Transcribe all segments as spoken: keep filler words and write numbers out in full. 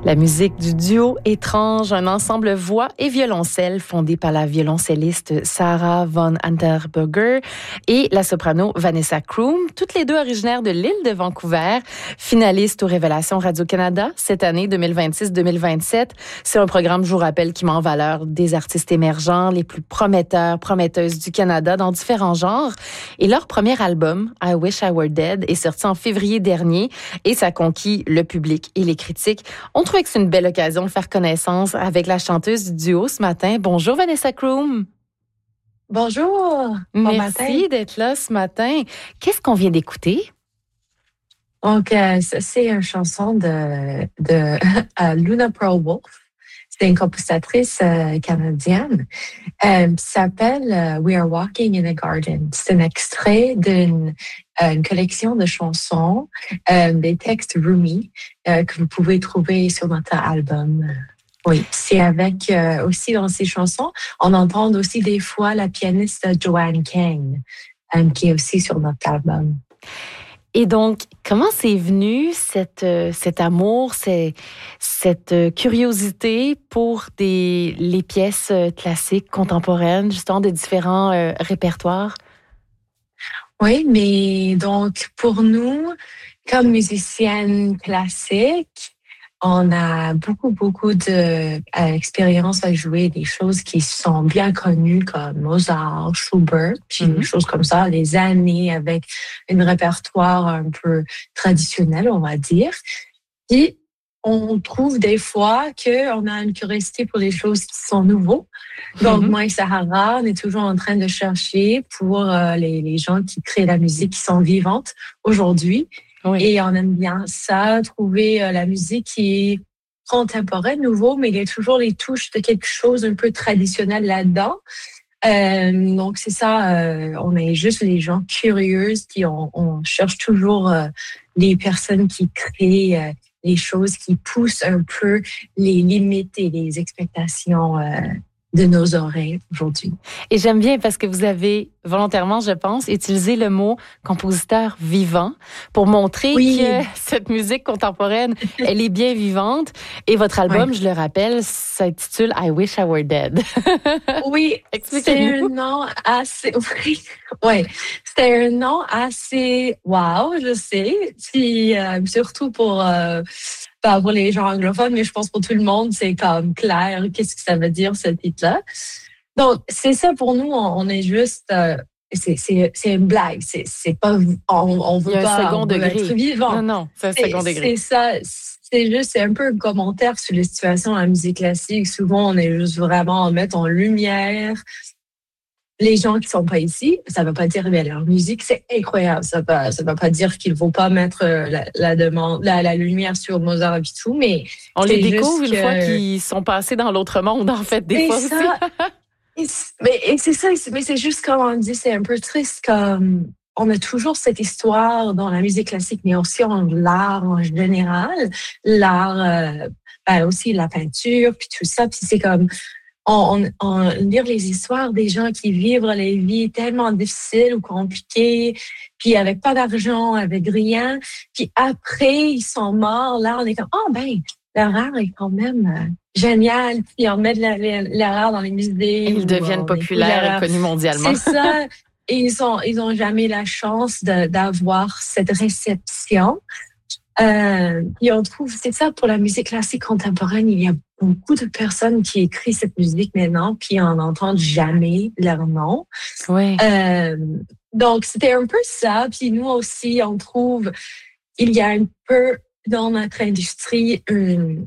La musique du duo Étrange, un ensemble voix et violoncelle fondé par la violoncelliste Sarah von Unterberger et la soprano Vanessa Kroom, toutes les deux originaires de l'île de Vancouver, finalistes aux Révélations Radio-Canada cette année deux mille vingt-six deux mille vingt-sept. C'est un programme, je vous rappelle, qui met en valeur des artistes émergents, les plus prometteurs, prometteuses du Canada dans différents genres. Et leur premier album, I Wish I Were Dead, est sorti en février dernier et ça a conquis le public et les critiques. On trouvait que c'est une belle occasion de faire connaissance avec la chanteuse du duo ce matin. Bonjour Vanessa Kroom. Bonjour. Bon Merci d'être là ce matin. Qu'est-ce qu'on vient d'écouter? Donc, euh, c'est une chanson de, de uh, Luna Pearl Wolf. C'est une compositrice euh, canadienne. Euh, ça s'appelle euh, We Are Walking in a Garden. C'est un extrait d'une euh, une collection de chansons, euh, des textes Rumi euh, que vous pouvez trouver sur notre album. Oui, c'est avec euh, aussi dans ces chansons, on entend aussi des fois la pianiste Joanne Kang, euh, qui est aussi sur notre album. Et donc, comment c'est venu cette, euh, cet amour, c'est, cette euh, curiosité pour des, les pièces euh, classiques, contemporaines, justement, de différents euh, répertoires? Oui, mais donc, pour nous, comme musicienne classique, on a beaucoup, beaucoup d'expérience à jouer des choses qui sont bien connues comme Mozart, Schubert, puis mm-hmm. des choses comme ça, des années avec un répertoire un peu traditionnel, on va dire. Puis, on trouve des fois qu'on a une curiosité pour les choses qui sont nouveaux. Donc, mm-hmm. moi et Sahara, on est toujours en train de chercher pour euh, les, les gens qui créent la musique, qui sont vivantes aujourd'hui. Oui. Et on aime bien ça, trouver euh, la musique qui est contemporaine, nouveau, mais il y a toujours les touches de quelque chose un peu traditionnel là-dedans. Euh, donc, c'est ça, euh, on est juste les gens curieuses, qui on, on cherche toujours euh, les personnes qui créent euh, les choses, qui poussent un peu les limites et les expectations euh, de nos oreilles aujourd'hui. Et j'aime bien parce que vous avez volontairement, je pense, utilisé le mot compositeur vivant pour montrer oui. que cette musique contemporaine, elle est bien vivante. Et votre album, oui. je le rappelle, s'intitule I Wish I Were Dead. Oui, c'est un nom assez... Oui, ouais. C'était un nom assez wow, je sais. Puis euh, surtout pour... Euh, Pas pour les gens anglophones, mais je pense pour tout le monde, c'est comme clair. Qu'est-ce que ça veut dire, ce titre-là? Donc, c'est ça pour nous. On, on est juste... Euh, c'est, c'est, c'est une blague. C'est, c'est pas... On, on veut pas second on veut degré. être vivant. Non, non, c'est un second c'est, degré. C'est ça. C'est juste... C'est un peu un commentaire sur les situations dans la musique classique. Souvent, on est juste vraiment en mettre en lumière les gens qui sont pas ici. Ça veut pas dire que leur musique, c'est incroyable. Ça veut, ça veut pas dire qu'il faut pas mettre la, la demande, la, la lumière sur Mozart et tout, mais on les découvre une que... fois qu'ils sont passés dans l'autre monde, en fait, des et fois ça, aussi. et, mais et c'est ça, mais c'est juste comme on dit, c'est un peu triste comme on a toujours cette histoire dans la musique classique, mais aussi en l'art en général, l'art, euh, ben aussi la peinture, puis tout ça, puis c'est comme On, on, on lire les histoires des gens qui vivent les vies tellement difficiles ou compliquées, puis avec pas d'argent, avec rien, puis après ils sont morts. Là, on est comme oh ben leur art est quand même euh, génial. Puis on met de la, la, leur art dans les musées. Et ils deviennent populaires et connus mondialement. C'est ça. Et ils ont ils ont jamais la chance de, d'avoir cette réception. Euh, et on trouve, c'est ça pour la musique classique contemporaine, il y a beaucoup de personnes qui écrivent cette musique maintenant, puis on n'entend jamais leur nom. Oui. Euh, donc, c'était un peu ça. Puis nous aussi, on trouve, il y a un peu dans notre industrie, une,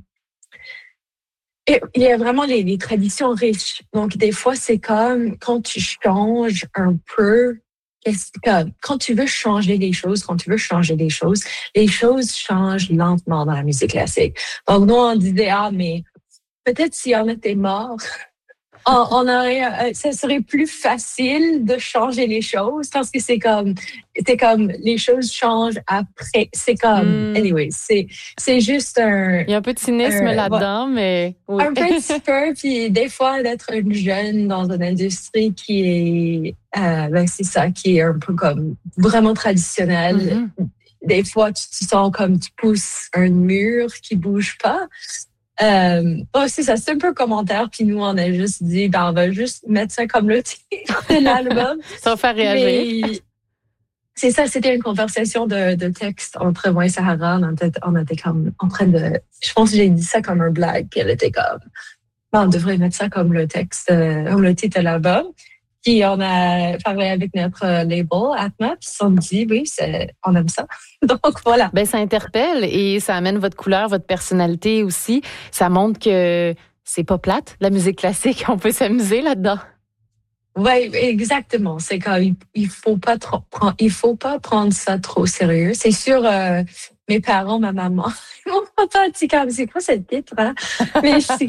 il y a vraiment les, les traditions riches. Donc, des fois, c'est comme quand tu changes un peu, quand tu veux changer les choses, quand tu veux changer les choses, les choses changent lentement dans la musique classique. Donc, nous, on disait, ah, mais peut-être si on était mort, on, on aurait, ça serait plus facile de changer les choses parce que c'est comme, c'est comme, les choses changent après. C'est comme, mm. anyway, c'est, c'est juste un... Il y a un peu de cynisme un, là-dedans, mais... Oui. Un petit peu, puis des fois, d'être une jeune dans une industrie qui est, euh, ben c'est ça, qui est un peu comme vraiment traditionnelle. Mm-hmm. des fois, tu te sens comme tu pousses un mur qui bouge pas. Euh, oh, c'est ça, c'est un peu un commentaire. Puis nous, on a juste dit, ben, on va juste mettre ça comme le titre de l'album. Ça va faire réagir. Mais c'est ça, c'était une conversation de, de texte entre moi et Sahara. On était, on était comme en train de... Je pense que j'ai dit ça comme un blague. Puis elle était comme, ben, on devrait mettre ça comme le texte, euh, comme le titre de l'album. Puis on a parlé avec notre label, Atma, puis on dit, oui, c'est, on aime ça. Donc voilà. Ben, ça interpelle et ça amène votre couleur, votre personnalité aussi. Ça montre que c'est pas plate, la musique classique. On peut s'amuser là-dedans. Oui, exactement. C'est comme il faut pas trop prendre, il faut pas prendre ça trop sérieux. C'est sûr, euh, mes parents, ma maman, mon papa dit comme c'est quoi cette titre hein? Mais c'est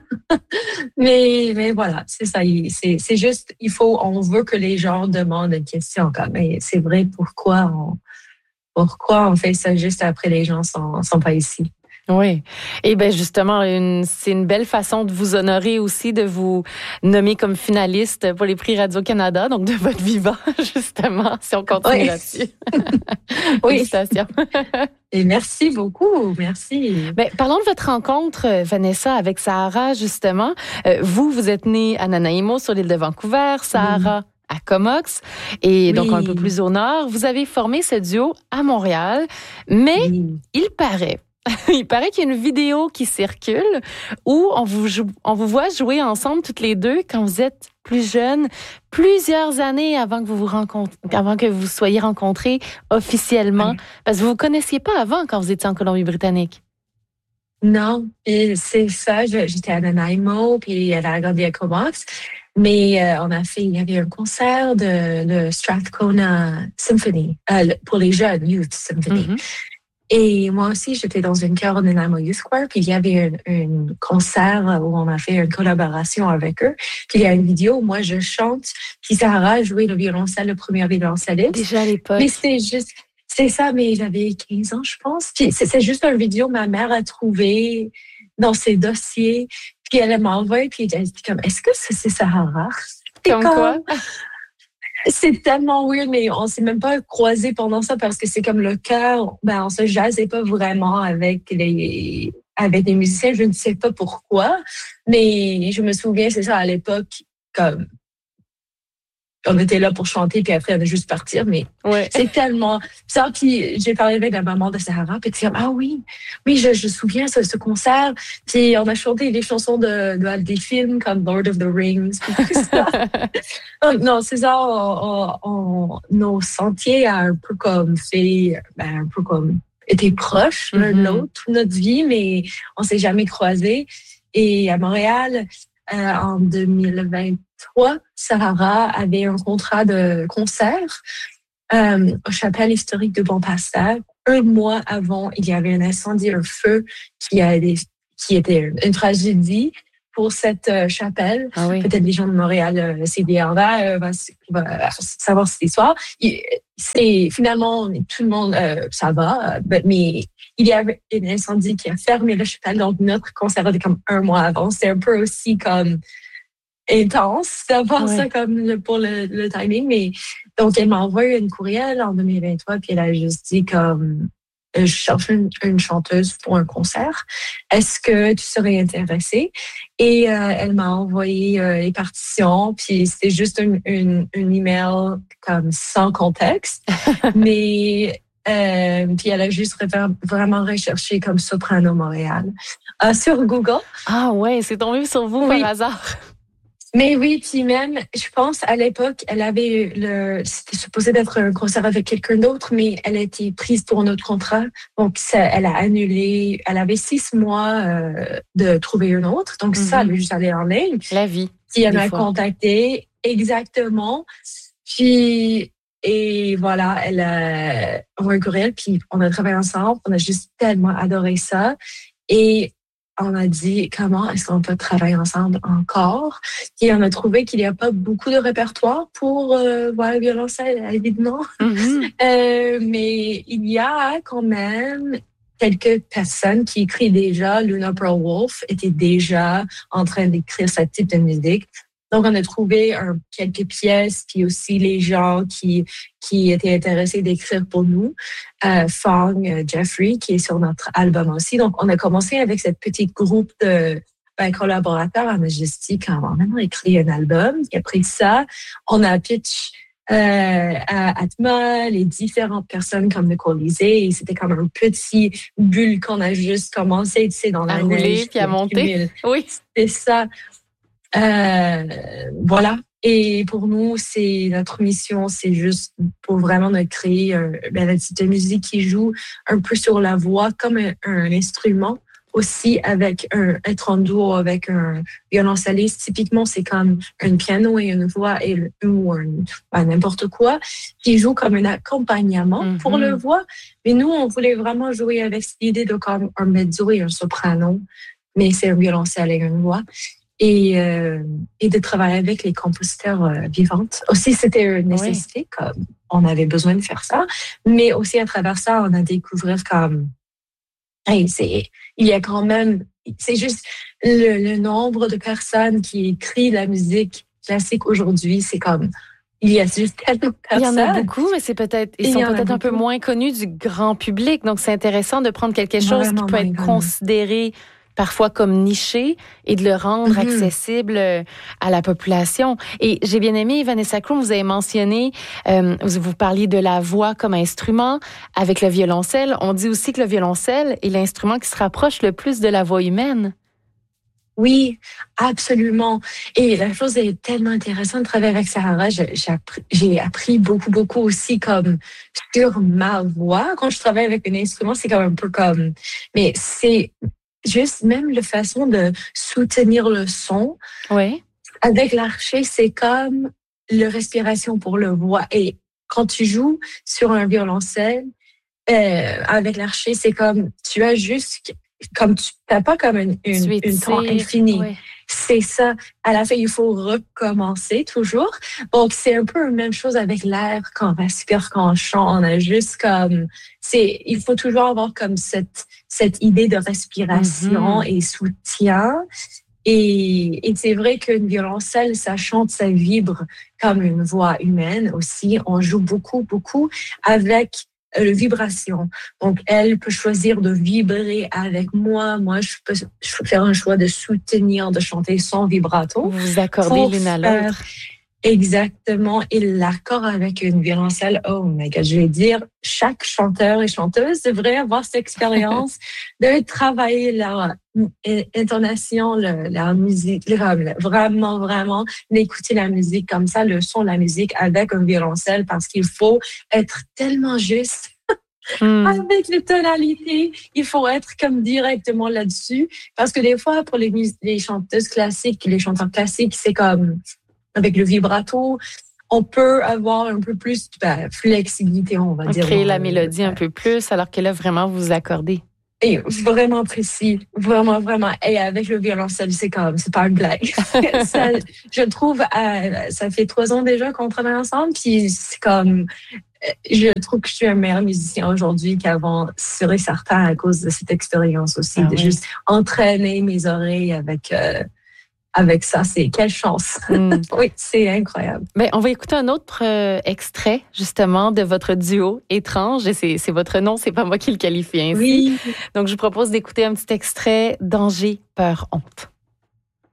mais mais voilà, c'est ça. C'est c'est juste il faut on veut que les gens demandent une question comme mais c'est vrai pourquoi on pourquoi on fait ça juste après les gens sont sont pas ici. Oui. Et bien, justement, une, c'est une belle façon de vous honorer aussi, de vous nommer comme finaliste pour les prix Radio-Canada, donc de votre vivant, justement, si on continue oui. là-dessus. Oui. Félicitations. Et merci beaucoup. Merci. Bien, parlons de votre rencontre, Vanessa, avec Sahara, justement. Vous, vous êtes née à Nanaimo, sur l'île de Vancouver. Sahara, oui. à Comox, et oui. donc un peu plus au nord. Vous avez formé ce duo à Montréal, mais oui. il paraît Il paraît qu'il y a une vidéo qui circule où on vous, joue, on vous voit jouer ensemble toutes les deux quand vous êtes plus jeunes, plusieurs années avant que vous vous rencontrez, avant que vous soyez rencontrés officiellement. Oui. Parce que vous vous connaissiez pas avant quand vous étiez en Colombie-Britannique. Non, et c'est ça. J'étais à Nanaimo, puis elle a grandi à Comox. Mais euh, on a fait, il y avait un concert de, de Strathcona Symphony euh, pour les jeunes, Youth Symphony. Mm-hmm. Et moi aussi, j'étais dans une chœur de Nanaimo Youth Choir, puis il y avait un, un concert où on a fait une collaboration avec eux. Puis il y a une vidéo où moi, je chante, puis Sahara a joué le violoncelle, le premier violoncelliste. Déjà à l'époque. Mais c'est juste, c'est ça, mais j'avais quinze ans, je pense. Puis c'est, c'est juste une vidéo que ma mère a trouvé dans ses dossiers. Puis elle m'a envoyé, puis elle dit comme, est-ce que c'est, c'est Sahara? Comme, comme quoi? C'est tellement weird, mais on s'est même pas croisés pendant ça parce que c'est comme le cœur, ben, on se jasait pas vraiment avec les, avec les musiciens. Je ne sais pas pourquoi, mais je me souviens, c'est ça, à l'époque, comme, on était là pour chanter, puis après, on a juste partir, mais ouais. c'est tellement ça. Puis j'ai parlé avec la maman de Sahara, puis elle dit, ah oui, oui, je, je me souviens de ce concert. Puis on a chanté des chansons de, de des films comme Lord of the Rings. Puis ça. Non, c'est ça, on, on, on, nos sentiers a un peu comme fait, ben, un peu comme été proches l'un de l'autre toute notre vie, mais on s'est jamais croisés. Et à Montréal, euh, en deux mille vingt-trois, Sahara avait un contrat de concert euh, au chapelle historique de Bon Pasteur. Un mois avant, il y avait un incendie, un feu qui, a, qui était une tragédie pour cette euh, chapelle. Ah oui. Peut-être les gens de Montréal, euh, C D R va, euh, va, va savoir cette histoire. Il, c'est finalement tout le monde, euh, ça va, euh, mais il y avait un incendie qui a fermé la chapelle. Donc notre concert était comme un mois avant. C'est un peu aussi comme intense d'avoir ouais. ça comme le, pour le, le timing. Mais donc elle m'a envoyé une courriel en deux mille vingt-trois, puis elle a juste dit comme je cherche une, une chanteuse pour un concert. Est-ce que tu serais intéressée? Et euh, elle m'a envoyé euh, les partitions, puis c'était juste un, un, un email comme sans contexte. Mais euh, puis elle a juste vraiment recherché comme Soprano Montréal euh, sur Google. Ah ouais, c'est tombé sur vous oui. par hasard. Mais oui, puis même, je pense, à l'époque, elle avait le, c'était supposé d'être un concert avec quelqu'un d'autre, mais elle a été prise pour un autre contrat. Donc, ça, elle a annulé, elle avait six mois euh, de trouver un autre. Donc, mm-hmm. ça, elle est juste allée en ligne. La vie. Puis, elle m'a contactée, exactement. Puis, et voilà, elle a envoyé un courriel, puis on a travaillé ensemble. On a juste tellement adoré ça. Et on a dit comment est-ce qu'on peut travailler ensemble encore. Et on a trouvé qu'il n'y a pas beaucoup de répertoire pour euh, voir le violoncelle, évidemment. Mm-hmm. Euh, mais il y a quand même quelques personnes qui écrivent déjà. Luna Pearl Wolf était déjà en train d'écrire ce type de musique. Donc, on a trouvé un, quelques pièces, puis aussi les gens qui, qui étaient intéressés d'écrire pour nous. Euh, Fong euh, Jeffrey, qui est sur notre album aussi. Donc, on a commencé avec cette petite groupe de ben, collaborateurs à Majestic. On a maintenant écrit un album. Et après ça, on a pitch euh, à Atma, les différentes personnes comme Nicole Lisée. Et c'était comme un petit bulle qu'on a juste commencé, tu sais, dans la à rouler neige. Puis à monter. Oui. C'est ça. Euh, voilà. Et pour nous, c'est notre mission, c'est juste pour vraiment de créer un, ben, un type de musique qui joue un peu sur la voix comme un, un instrument, aussi avec un être en duo avec un violoncelliste. Typiquement, c'est comme un piano et une voix et ou un, ben, n'importe quoi qui joue comme un accompagnement mm-hmm. pour le voix. Mais nous, on voulait vraiment jouer avec cette idée de comme un mezzo et un soprano, mais c'est un violoncelle et une voix. Et, euh, et de travailler avec les compositeurs euh, vivantes. Aussi, c'était une nécessité, oui. Comme on avait besoin de faire ça. Mais aussi, à travers ça, on a découvert comme, hey, c'est, il y a quand même, c'est juste le, le nombre de personnes qui écrivent la musique classique aujourd'hui, c'est comme, il y a juste tellement de personnes. Il y en a beaucoup, mais c'est peut-être, ils sont peut-être un peu moins connus du grand public. Donc, c'est intéressant de prendre quelque chose Vraiment qui peut être considéré parfois comme niché et de le rendre mm-hmm. accessible à la population. Et j'ai bien aimé, Vanessa Kroom, vous avez mentionné, euh, vous, vous parliez de la voix comme instrument avec le violoncelle. On dit aussi que le violoncelle est l'instrument qui se rapproche le plus de la voix humaine. Oui, absolument. Et la chose est tellement intéressante de travailler avec Sarah. J'ai, j'ai, appris, j'ai appris beaucoup, beaucoup aussi comme sur ma voix. Quand je travaille avec un instrument, c'est comme un peu comme... Mais c'est... Juste même la façon de soutenir le son. Oui. Avec l'archer, c'est comme la respiration pour le voix. Et quand tu joues sur un violoncelle, euh, avec l'archer, c'est comme, tu as juste, comme tu n'as pas comme une, une, une temps infini. Oui. C'est ça. À la fin, il faut recommencer toujours. Donc, c'est un peu la même chose avec l'air quand on respire, quand on chante. On a juste comme, c'est, il faut toujours avoir comme cette, cette idée de respiration mm-hmm. et soutien. Et, et c'est vrai qu'une violoncelle, ça chante, ça vibre comme une voix humaine aussi. On joue beaucoup, beaucoup avec le vibration. Donc, elle peut choisir de vibrer avec moi. Moi, je peux, je peux faire un choix de soutenir, de chanter sans vibrato. Vous vous accordez l'une à l'autre. Exactement. Et l'accord avec une violoncelle, oh my God, je vais dire, chaque chanteur et chanteuse devrait avoir cette expérience de travailler leur intonation, leur musique, vraiment, vraiment, d'écouter la musique comme ça, le son de la musique avec un violoncelle, parce qu'il faut être tellement juste. Hmm. Avec les tonalités, il faut être comme directement là-dessus. Parce que des fois, pour les, les chanteuses classiques, les chanteurs classiques, c'est comme avec le vibrato, on peut avoir un peu plus de ben, flexibilité, on va on dire. Créer la mélodie un peu plus, alors que là, vraiment, vous vous accordez. Et vraiment précis, vraiment, vraiment. Et avec le violoncelle, c'est comme, c'est pas une blague. ça, je trouve, euh, ça fait trois ans déjà qu'on travaille ensemble, puis c'est comme, je trouve que je suis un meilleur musicien aujourd'hui qu'avant, serait certain à cause de cette expérience aussi, ah, de oui. juste entraîner mes oreilles avec... Euh, Avec ça, c'est quelle chance. Mm. Oui, c'est incroyable. Ben, on va écouter un autre euh, extrait, justement, de votre duo Étrange. Et c'est, c'est votre nom, c'est pas moi qui le qualifie ainsi. Oui. Donc, je vous propose d'écouter un petit extrait Danger, peur, honte.